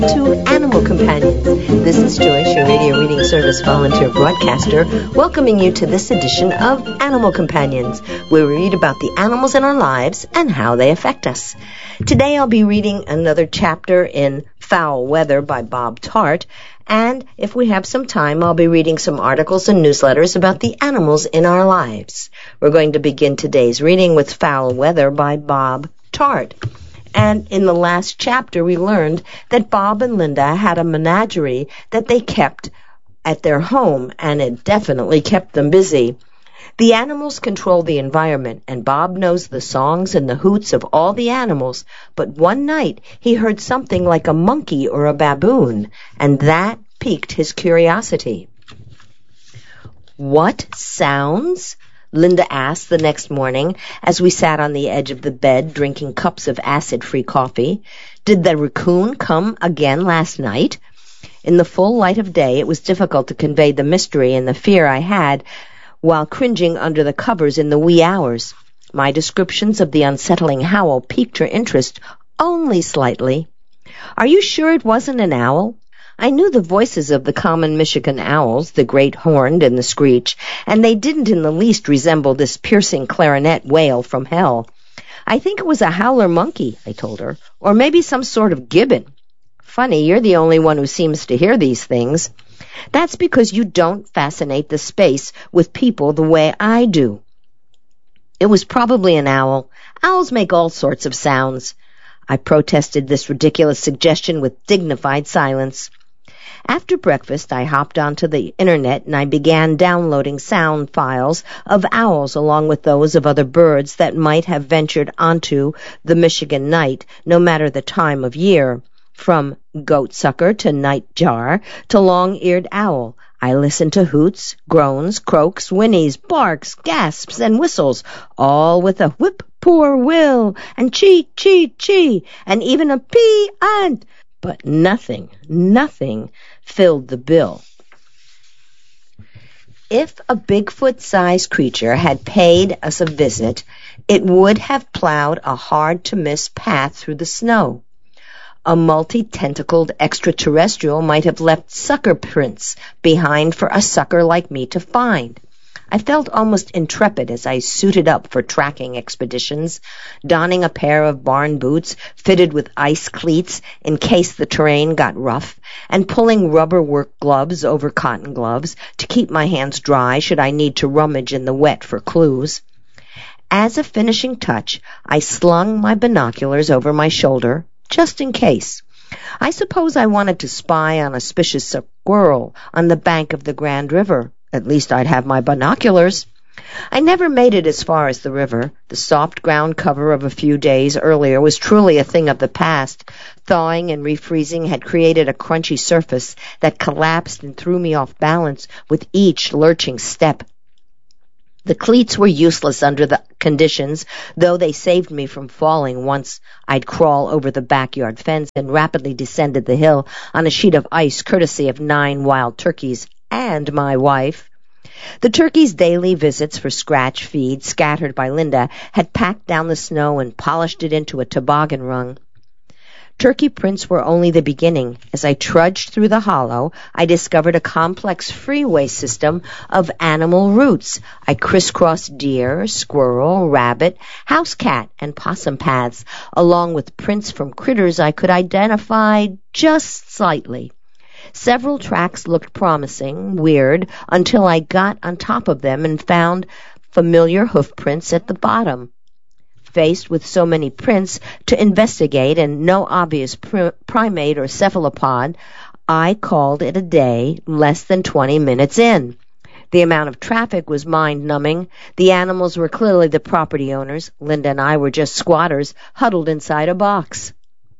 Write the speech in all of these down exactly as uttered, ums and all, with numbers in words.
to Animal Companions. This is Joyce, your radio reading service volunteer broadcaster, welcoming you to this edition of Animal Companions, where we read about the animals in our lives and how they affect us. Today I'll be reading another chapter in Foul Weather by Bob Tart, and if we have some time, I'll be reading some articles and newsletters about the animals in our lives. We're going to begin today's reading with Foul Weather by Bob Tart. And in the last chapter, we learned that Bob and Linda had a menagerie that they kept at their home, and it definitely kept them busy. The animals control the environment, and Bob knows the songs and the hoots of all the animals, but one night he heard something like a monkey or a baboon, and that piqued his curiosity. "What sounds?" Linda asked the next morning as we sat on the edge of the bed drinking cups of acid-free coffee. "Did the raccoon come again last night?" In the full light of day, it was difficult to convey the mystery and the fear I had while cringing under the covers in the wee hours. My descriptions of the unsettling howl piqued her interest only slightly. "Are you sure it wasn't an owl?" I knew the voices of the common Michigan owls, the great horned and the screech, and they didn't in the least resemble this piercing clarinet wail from hell. "I think it was a howler monkey," I told her, "or maybe some sort of gibbon." "Funny, you're the only one who seems to hear these things." "That's because you don't fascinate the space with people the way I do." "It was probably an owl. Owls make all sorts of sounds." I protested this ridiculous suggestion with dignified silence. After breakfast, I hopped onto the internet and I began downloading sound files of owls along with those of other birds that might have ventured onto the Michigan night, no matter the time of year. From goatsucker to nightjar to long-eared owl, I listened to hoots, groans, croaks, whinnies, barks, gasps, and whistles, all with a whip poor will and chee chee chee, and even a pee and... But nothing, nothing filled the bill. If a Bigfoot-sized creature had paid us a visit, it would have plowed a hard-to-miss path through the snow. A multi-tentacled extraterrestrial might have left sucker prints behind for a sucker like me to find. I felt almost intrepid as I suited up for tracking expeditions, donning a pair of barn boots fitted with ice cleats in case the terrain got rough, and pulling rubber work gloves over cotton gloves to keep my hands dry should I need to rummage in the wet for clues. As a finishing touch, I slung my binoculars over my shoulder, just in case. I suppose I wanted to spy on a suspicious squirrel on the bank of the Grand River. At least I'd have my binoculars. I never made it as far as the river. The soft ground cover of a few days earlier was truly a thing of the past. Thawing and refreezing had created a crunchy surface that collapsed and threw me off balance with each lurching step. The cleats were useless under the conditions, though they saved me from falling once I'd crawl over the backyard fence and rapidly descended the hill on a sheet of ice courtesy of nine wild turkeys and my wife. The turkeys' daily visits for scratch feed, scattered by Linda, had packed down the snow and polished it into a toboggan rung. Turkey prints were only the beginning. As I trudged through the hollow, I discovered a complex freeway system of animal routes. I crisscrossed deer, squirrel, rabbit, house cat, and possum paths, along with prints from critters I could identify just slightly. Several tracks looked promising, weird, until I got on top of them and found familiar hoof prints at the bottom. Faced with so many prints to investigate and no obvious pr- primate or cephalopod, I called it a day less than twenty minutes in. The amount of traffic was mind-numbing. The animals were clearly the property owners. Linda and I were just squatters huddled inside a box.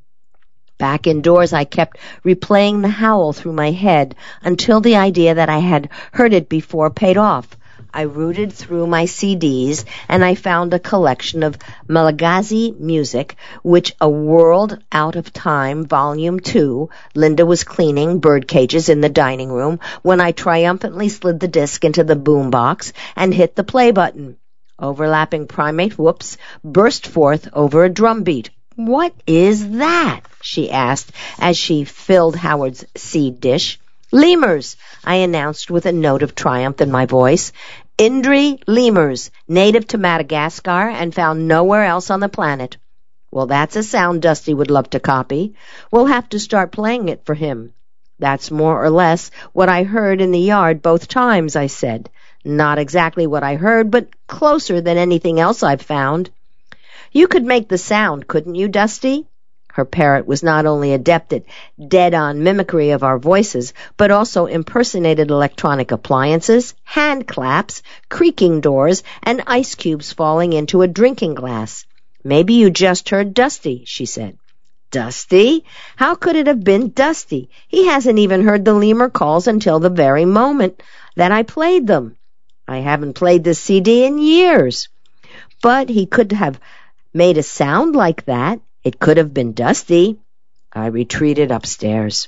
Back indoors, I kept replaying the howl through my head until the idea that I had heard it before paid off. I rooted through my C Ds, and I found a collection of Malagasy music, which A World Out of Time, Volume two. Linda was cleaning bird cages in the dining room when I triumphantly slid the disc into the boombox and hit the play button. Overlapping primate whoops burst forth over a drum beat. "What is that?" she asked as she filled Howard's seed dish. "Lemurs," I announced with a note of triumph in my voice. "Indri lemurs, native to Madagascar and found nowhere else on the planet." "Well, that's a sound Dusty would love to copy. We'll have to start playing it for him." "That's more or less what I heard in the yard both times," I said. "Not exactly what I heard, but closer than anything else I've found." "You could make the sound, couldn't you, Dusty?" Her parrot was not only adept at dead-on mimicry of our voices, but also impersonated electronic appliances, hand claps, creaking doors, and ice cubes falling into a drinking glass. "Maybe you just heard Dusty," she said. "Dusty? How could it have been Dusty? He hasn't even heard the lemur calls until the very moment that I played them. I haven't played this C D in years." "But he could have made a sound like that. It could have been Dusty." I retreated upstairs.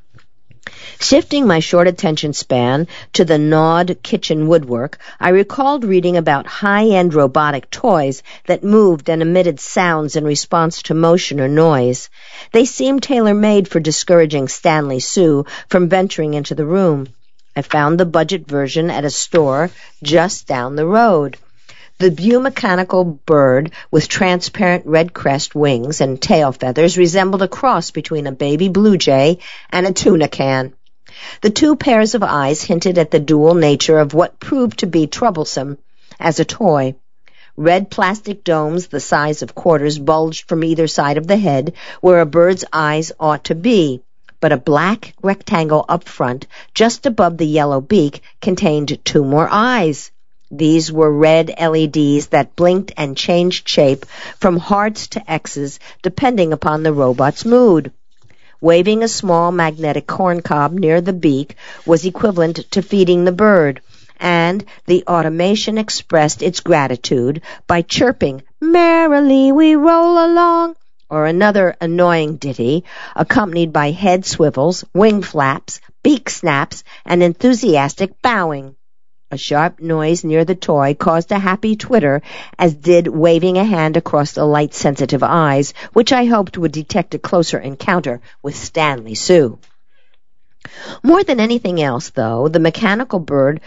Shifting my short attention span to the gnawed kitchen woodwork, I recalled reading about high-end robotic toys that moved and emitted sounds in response to motion or noise. They seemed tailor-made for discouraging Stanley Sue from venturing into the room. I found the budget version at a store just down the road. The biomechanical bird with transparent red crest, wings, and tail feathers resembled a cross between a baby blue jay and a tuna can. The two pairs of eyes hinted at the dual nature of what proved to be troublesome as a toy. Red plastic domes the size of quarters bulged from either side of the head, where a bird's eyes ought to be, but a black rectangle up front, just above the yellow beak, contained two more eyes. These were red L E Ds that blinked and changed shape from hearts to X's, depending upon the robot's mood. Waving a small magnetic corncob near the beak was equivalent to feeding the bird, and the automation expressed its gratitude by chirping, "Merrily we roll along," or another annoying ditty, accompanied by head swivels, wing flaps, beak snaps, and enthusiastic bowing. A sharp noise near the toy caused a happy twitter, as did waving a hand across the light-sensitive eyes, which I hoped would detect a closer encounter with Stanley Sue. More than anything else, though, the mechanical bird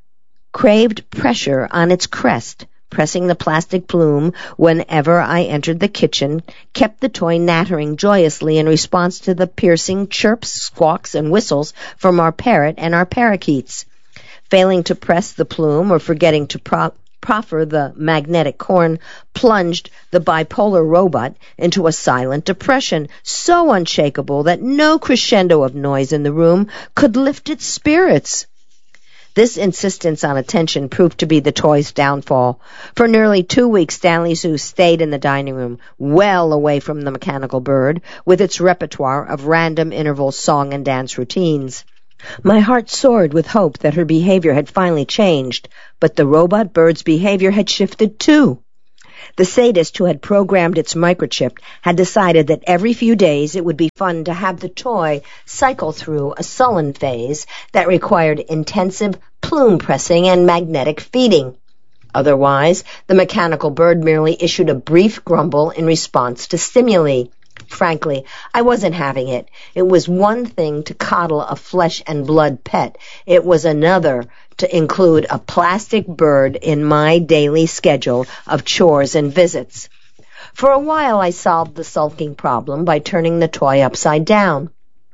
craved pressure on its crest. Pressing the plastic plume whenever I entered the kitchen kept the toy nattering joyously in response to the piercing chirps, squawks, and whistles from our parrot and our parakeets. Failing to press the plume or forgetting to pro- proffer the magnetic corn plunged the bipolar robot into a silent depression, so unshakable that no crescendo of noise in the room could lift its spirits. This insistence on attention proved to be the toy's downfall. For nearly two weeks, Stanley Sue stayed in the dining room, well away from the mechanical bird, with its repertoire of random interval song and dance routines. My heart soared with hope that her behavior had finally changed, but the robot bird's behavior had shifted too. The sadist who had programmed its microchip had decided that every few days it would be fun to have the toy cycle through a sullen phase that required intensive plume pressing and magnetic feeding. Otherwise, the mechanical bird merely issued a brief grumble in response to stimuli. Frankly, I wasn't having it. It was one thing to coddle a flesh-and-blood pet. It was another to include a plastic bird in my daily schedule of chores and visits. For a while, I solved the sulking problem by turning the toy upside down,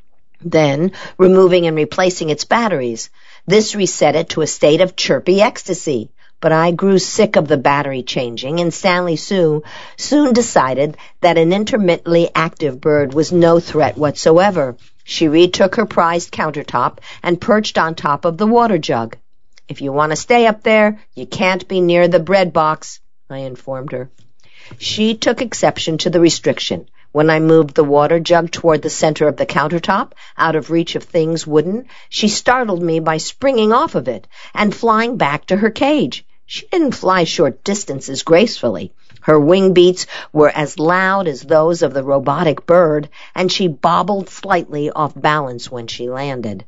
then removing and replacing its batteries. This reset it to a state of chirpy ecstasy. But I grew sick of the battery changing, and Stanley Sue soon decided that an intermittently active bird was no threat whatsoever. She retook her prized countertop and perched on top of the water jug. "If you want to stay up there, you can't be near the bread box," I informed her. She took exception to the restriction. When I moved the water jug toward the center of the countertop, out of reach of things wooden, she startled me by springing off of it and flying back to her cage. She didn't fly short distances gracefully. Her wing beats were as loud as those of the robotic bird, and she bobbled slightly off balance when she landed.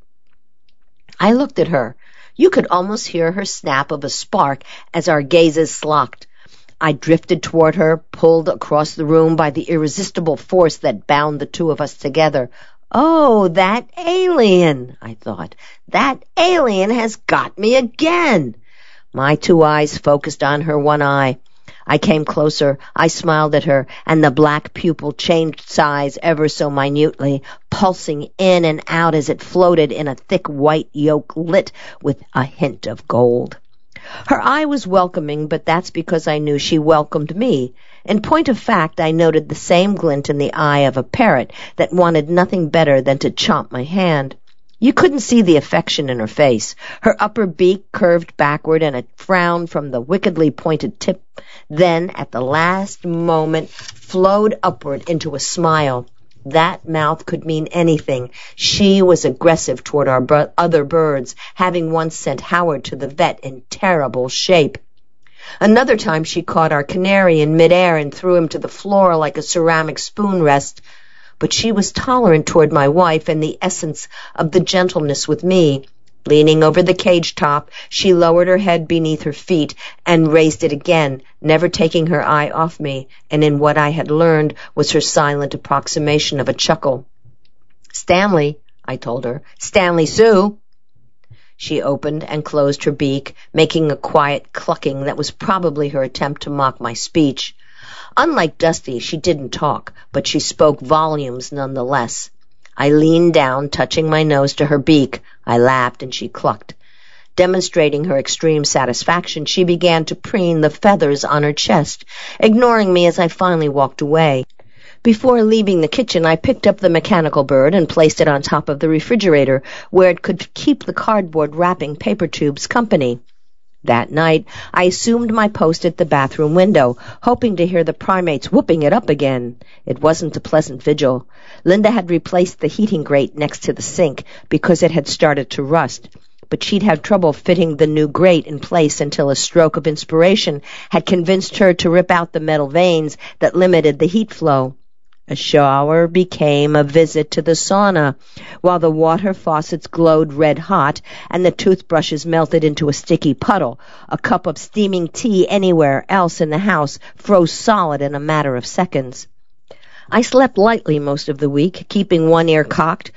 I looked at her. You could almost hear her snap of a spark as our gazes locked. I drifted toward her, pulled across the room by the irresistible force that bound the two of us together. Oh, that alien, I thought. That alien has got me again. My two eyes focused on her one eye. I came closer, I smiled at her, and the black pupil changed size ever so minutely, pulsing in and out as it floated in a thick white yolk lit with a hint of gold. Her eye was welcoming, but that's because I knew she welcomed me. In point of fact, I noted the same glint in the eye of a parrot that wanted nothing better than to chomp my hand. You couldn't see the affection in her face. Her upper beak curved backward and a frown from the wickedly pointed tip, then, at the last moment, flowed upward into a smile. That mouth could mean anything. She was aggressive toward our bro- other birds, having once sent Howard to the vet in terrible shape. Another time she caught our canary in midair and threw him to the floor like a ceramic spoon rest. But she was tolerant toward my wife and the essence of the gentleness with me. Leaning over the cage top, she lowered her head beneath her feet and raised it again, never taking her eye off me, and in what I had learned was her silent approximation of a chuckle. "Stanley," I told her. "Stanley Sue." She opened and closed her beak, making a quiet clucking that was probably her attempt to mock my speech. Unlike Dusty, she didn't talk, but she spoke volumes nonetheless. I leaned down, touching my nose to her beak. I laughed, and she clucked. Demonstrating her extreme satisfaction, she began to preen the feathers on her chest, ignoring me as I finally walked away. Before leaving the kitchen, I picked up the mechanical bird and placed it on top of the refrigerator, where it could keep the cardboard wrapping paper tubes company. That night, I assumed my post at the bathroom window, hoping to hear the primates whooping it up again. It wasn't a pleasant vigil. Linda had replaced the heating grate next to the sink because it had started to rust, but she'd had trouble fitting the new grate in place until a stroke of inspiration had convinced her to rip out the metal vanes that limited the heat flow. A shower became a visit to the sauna, while the water faucets glowed red-hot and the toothbrushes melted into a sticky puddle. A cup of steaming tea anywhere else in the house froze solid in a matter of seconds. I slept lightly most of the week, keeping one ear cocked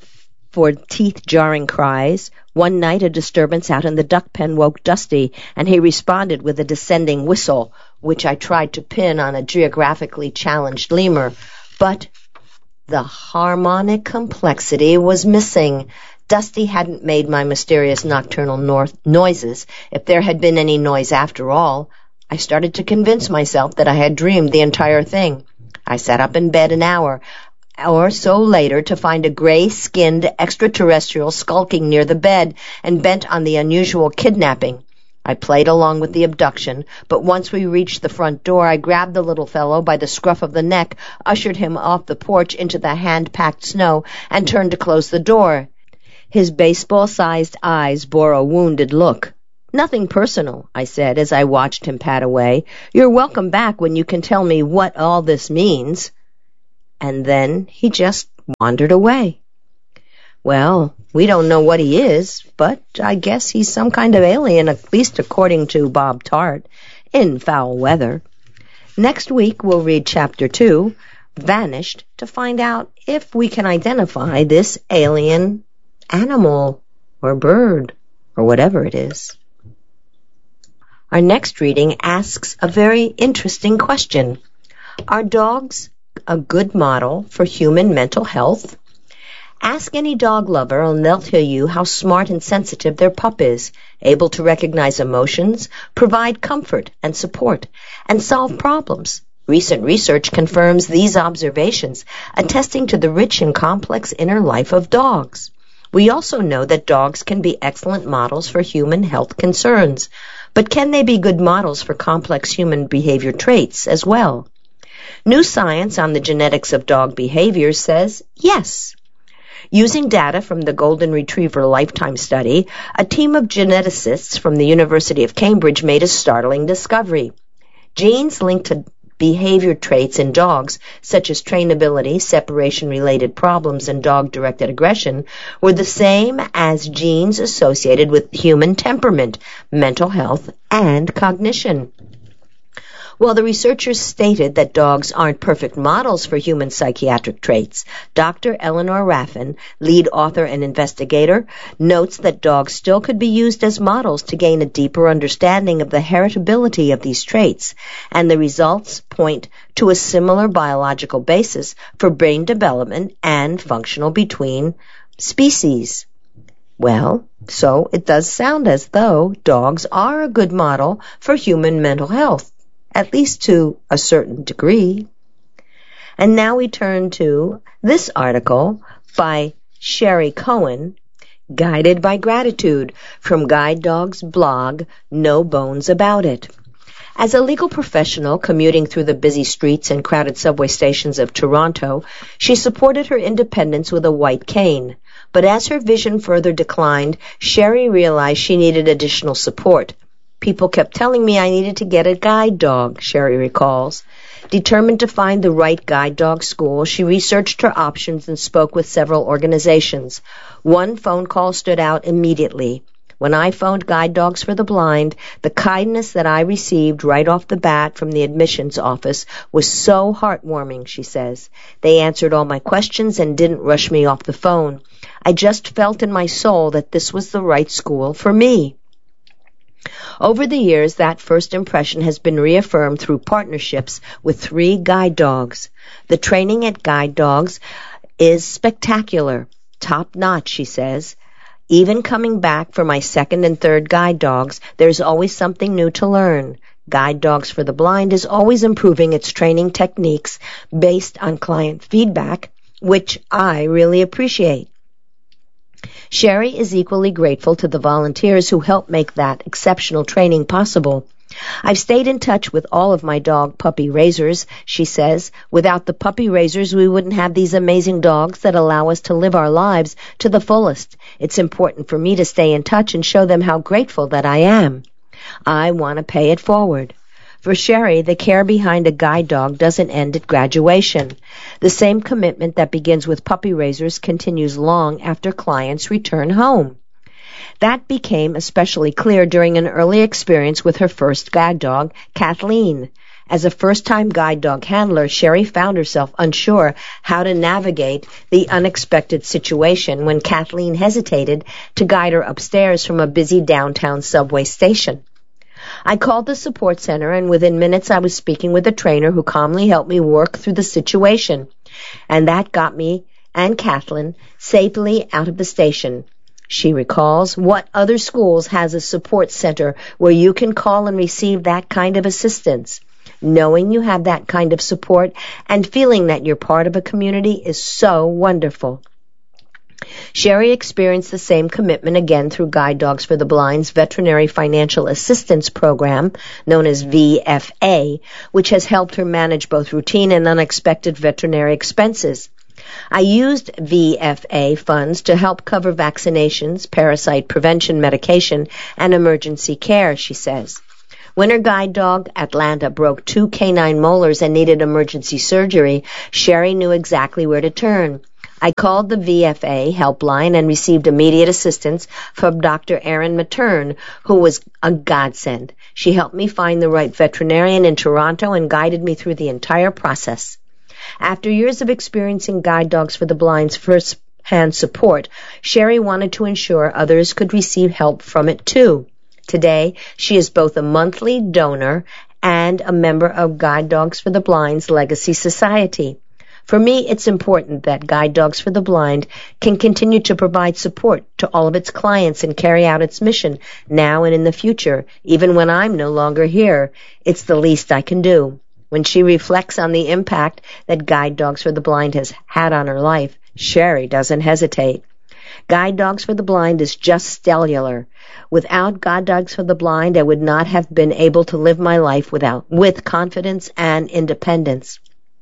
for teeth-jarring cries. One night a disturbance out in the duck pen woke Dusty, and he responded with a descending whistle, which I tried to pin on a geographically challenged lemur. But the harmonic complexity was missing. Dusty hadn't made my mysterious nocturnal nor- noises, if there had been any noise after all. I started to convince myself that I had dreamed the entire thing. I sat up in bed an hour or so later to find a gray-skinned extraterrestrial skulking near the bed and bent on the unusual kidnapping. I played along with the abduction, but once we reached the front door, I grabbed the little fellow by the scruff of the neck, ushered him off the porch into the hand-packed snow, and turned to close the door. His baseball-sized eyes bore a wounded look. "Nothing personal," I said as I watched him pad away. "You're welcome back when you can tell me what all this means." And then he just wandered away. Well, we don't know what he is, but I guess he's some kind of alien, at least according to Bob Tart, in Foul Weather. Next week we'll read Chapter two, Vanished, to find out if we can identify this alien animal or bird or whatever it is. Our next reading asks a very interesting question. Are dogs a good model for human mental health? Ask any dog lover and they'll tell you how smart and sensitive their pup is, able to recognize emotions, provide comfort and support, and solve problems. Recent research confirms these observations, attesting to the rich and complex inner life of dogs. We also know that dogs can be excellent models for human health concerns, but can they be good models for complex human behavior traits as well? New science on the genetics of dog behavior says yes. Using data from the Golden Retriever Lifetime Study, a team of geneticists from the University of Cambridge made a startling discovery. Genes linked to behavior traits in dogs, such as trainability, separation-related problems, and dog-directed aggression, were the same as genes associated with human temperament, mental health, and cognition. While the researchers stated that dogs aren't perfect models for human psychiatric traits, Doctor Eleanor Raffin, lead author and investigator, notes that dogs still could be used as models to gain a deeper understanding of the heritability of these traits, and the results point to a similar biological basis for brain development and functional between species. Well, so it does sound as though dogs are a good model for human mental health, at least to a certain degree. And now we turn to this article by Sherry Cohen, Guided by Gratitude, from Guide Dog's blog, No Bones About It. As a legal professional commuting through the busy streets and crowded subway stations of Toronto, she supported her independence with a white cane. But as her vision further declined, Sherry realized she needed additional support. People kept telling me I needed to get a guide dog, Sherry recalls. Determined to find the right guide dog school, she researched her options and spoke with several organizations. One phone call stood out immediately. When I phoned Guide Dogs for the Blind, the kindness that I received right off the bat from the admissions office was so heartwarming, she says. They answered all my questions and didn't rush me off the phone. I just felt in my soul that this was the right school for me. Over the years, that first impression has been reaffirmed through partnerships with three guide dogs. The training at Guide Dogs is spectacular, top-notch, she says. Even coming back for my second and third guide dogs, there's always something new to learn. Guide Dogs for the Blind is always improving its training techniques based on client feedback, which I really appreciate. Sherry is equally grateful to the volunteers who help make that exceptional training possible. I've stayed in touch with all of my dog puppy raisers, she says. Without the puppy raisers, we wouldn't have these amazing dogs that allow us to live our lives to the fullest. It's important for me to stay in touch and show them how grateful that I am. I want to pay it forward. For Sherry, the care behind a guide dog doesn't end at graduation. The same commitment that begins with puppy raisers continues long after clients return home. That became especially clear during an early experience with her first guide dog, Kathleen. As a first-time guide dog handler, Sherry found herself unsure how to navigate the unexpected situation when Kathleen hesitated to guide her upstairs from a busy downtown subway station. I called the support center, and within minutes I was speaking with a trainer who calmly helped me work through the situation. And that got me and Kathleen safely out of the station. She recalls, what other schools has a support center where you can call and receive that kind of assistance? Knowing you have that kind of support and feeling that you're part of a community is so wonderful. Sherry experienced the same commitment again through Guide Dogs for the Blind's Veterinary Financial Assistance Program, known as V F A, which has helped her manage both routine and unexpected veterinary expenses. I used V F A funds to help cover vaccinations, parasite prevention medication, and emergency care, she says. When her guide dog, Atlanta, broke two canine molars and needed emergency surgery, Sherry knew exactly where to turn. I called the V F A helpline and received immediate assistance from Doctor Erin Matern, who was a godsend. She helped me find the right veterinarian in Toronto and guided me through the entire process. After years of experiencing Guide Dogs for the Blind's first-hand support, Sherry wanted to ensure others could receive help from it too. Today, she is both a monthly donor and a member of Guide Dogs for the Blind's Legacy Society. For me, it's important that Guide Dogs for the Blind can continue to provide support to all of its clients and carry out its mission now and in the future, even when I'm no longer here. It's the least I can do. When she reflects on the impact that Guide Dogs for the Blind has had on her life, Sherry doesn't hesitate. Guide Dogs for the Blind is just stellar. Without Guide Dogs for the Blind, I would not have been able to live my life without with confidence and independence.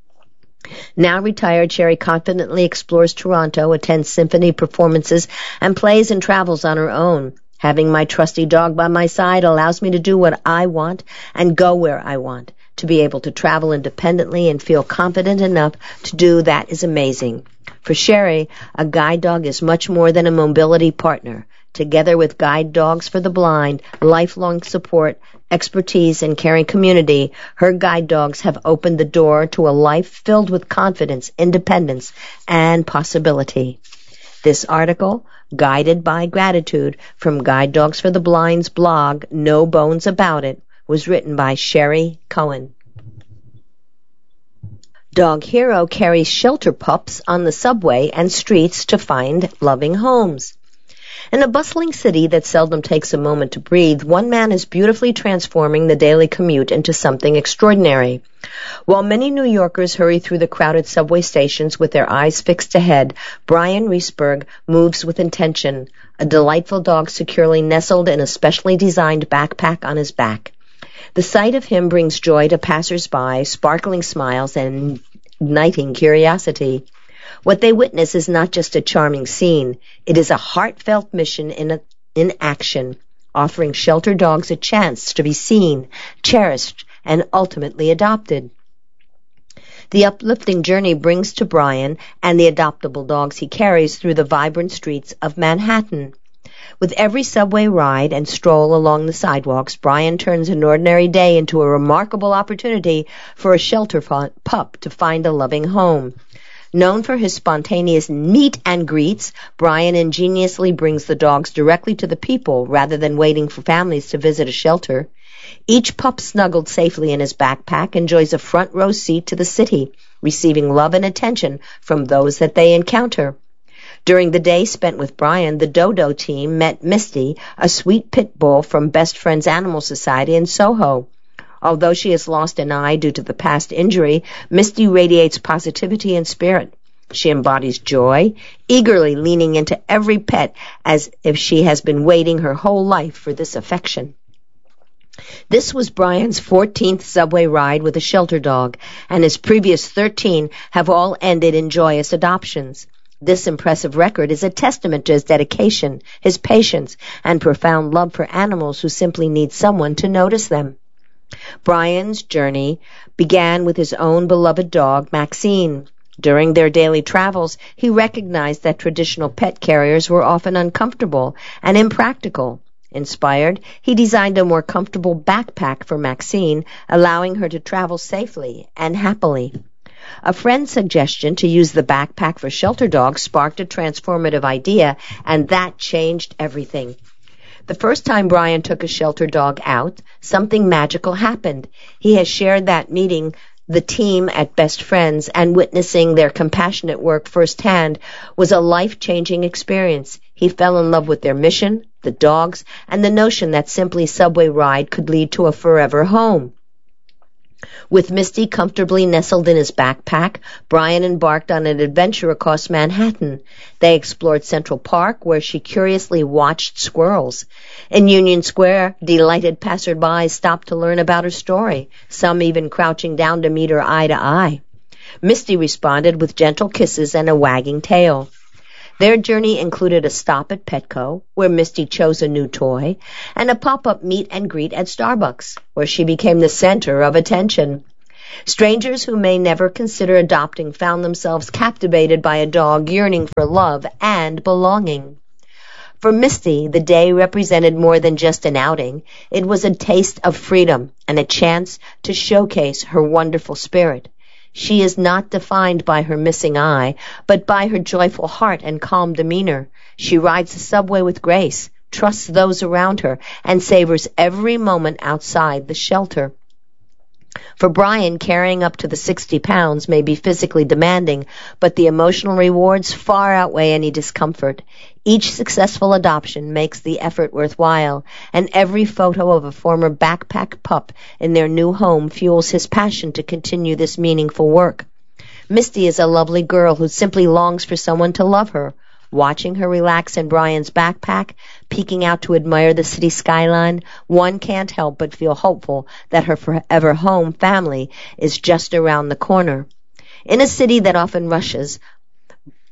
Now retired, Sherry confidently explores Toronto, attends symphony performances, and plays and travels on her own. Having my trusty dog by my side allows me to do what I want and go where I want. To be able to travel independently and feel confident enough to do that is amazing. For Sherry, a guide dog is much more than a mobility partner. Together with Guide Dogs for the Blind, lifelong support, expertise, and caring community, her guide dogs have opened the door to a life filled with confidence, independence, and possibility. This article, Guided by Gratitude, from Guide Dogs for the Blind's blog, No Bones About It, was written by Sherry Cohen. Dog Hero carries shelter pups on the subway and streets to find loving homes. In a bustling city that seldom takes a moment to breathe, one man is beautifully transforming the daily commute into something extraordinary. While many New Yorkers hurry through the crowded subway stations with their eyes fixed ahead, Brian Reisberg moves with intention, a delightful dog securely nestled in a specially designed backpack on his back. The sight of him brings joy to passers-by, sparkling smiles and igniting curiosity. What they witness is not just a charming scene. It is a heartfelt mission in, a, in action, offering shelter dogs a chance to be seen, cherished, and ultimately adopted. The uplifting journey brings to Brian and the adoptable dogs he carries through the vibrant streets of Manhattan. With every subway ride and stroll along the sidewalks, Brian turns an ordinary day into a remarkable opportunity for a shelter pup to find a loving home. Known for his spontaneous meet and greets, Brian ingeniously brings the dogs directly to the people rather than waiting for families to visit a shelter. Each pup snuggled safely in his backpack enjoys a front row seat to the city, receiving love and attention from those that they encounter. During the day spent with Brian, the Dodo team met Misty, a sweet pit bull from Best Friends Animal Society in Soho. Although she has lost an eye due to the past injury, Misty radiates positivity and spirit. She embodies joy, eagerly leaning into every pet as if she has been waiting her whole life for this affection. This was Brian's fourteenth subway ride with a shelter dog, and his previous thirteen have all ended in joyous adoptions. This impressive record is a testament to his dedication, his patience, and profound love for animals who simply need someone to notice them. Brian's journey began with his own beloved dog, Maxine. During their daily travels, he recognized that traditional pet carriers were often uncomfortable and impractical. Inspired, he designed a more comfortable backpack for Maxine, allowing her to travel safely and happily. A friend's suggestion to use the backpack for shelter dogs sparked a transformative idea, and that changed everything. The first time Brian took a shelter dog out, something magical happened. He has shared that meeting the team at Best Friends and witnessing their compassionate work firsthand was a life-changing experience. He fell in love with their mission, the dogs, and the notion that simply subway ride could lead to a forever home. With Misty comfortably nestled in his backpack, Brian embarked on an adventure across Manhattan. They explored Central Park, where she curiously watched squirrels. In Union Square, delighted passersby stopped to learn about her story, some even crouching down to meet her eye to eye. Misty responded with gentle kisses and a wagging tail. Their journey included a stop at Petco, where Misty chose a new toy, and a pop-up meet and greet at Starbucks, where she became the center of attention. Strangers who may never consider adopting found themselves captivated by a dog yearning for love and belonging. For Misty, the day represented more than just an outing. It was a taste of freedom and a chance to showcase her wonderful spirit. She is not defined by her missing eye, but by her joyful heart and calm demeanor. She rides the subway with grace, trusts those around her, and savors every moment outside the shelter. For Brian, carrying up to the sixty pounds may be physically demanding, but the emotional rewards far outweigh any discomfort. Each successful adoption makes the effort worthwhile, and every photo of a former backpack pup in their new home fuels his passion to continue this meaningful work. Misty is a lovely girl who simply longs for someone to love her. Watching her relax in Brian's backpack, peeking out to admire the city skyline, one can't help but feel hopeful that her forever home family is just around the corner. In a city that often rushes,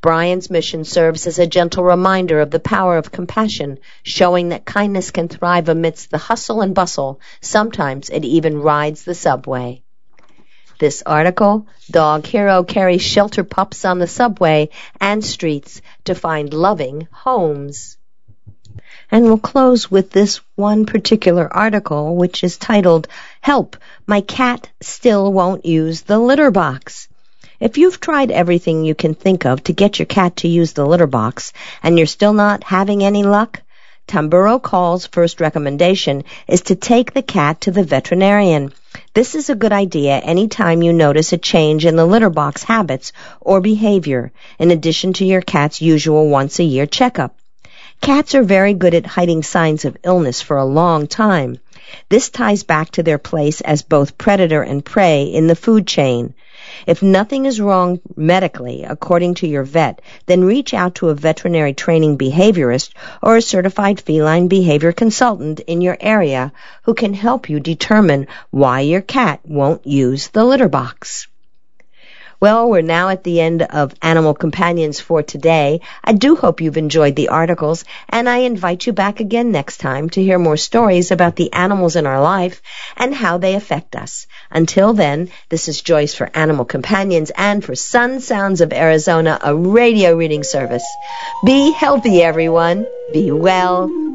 Brian's mission serves as a gentle reminder of the power of compassion, showing that kindness can thrive amidst the hustle and bustle. Sometimes it even rides the subway. This article, Dog Hero carries shelter pups on the subway and streets to find loving homes. And we'll close with this one particular article, which is titled, Help, My Cat Still Won't Use the Litter Box. If you've tried everything you can think of to get your cat to use the litter box and you're still not having any luck, Tamburo Call's first recommendation is to take the cat to the veterinarian. This is a good idea anytime you notice a change in the litter box habits or behavior, in addition to your cat's usual once-a-year checkup. Cats are very good at hiding signs of illness for a long time. This ties back to their place as both predator and prey in the food chain. If nothing is wrong medically, according to your vet, then reach out to a veterinary training behaviorist or a certified feline behavior consultant in your area who can help you determine why your cat won't use the litter box. Well, we're now at the end of Animal Companions for today. I do hope you've enjoyed the articles, and I invite you back again next time to hear more stories about the animals in our life and how they affect us. Until then, this is Joyce for Animal Companions and for Sun Sounds of Arizona, a radio reading service. Be healthy, everyone. Be well.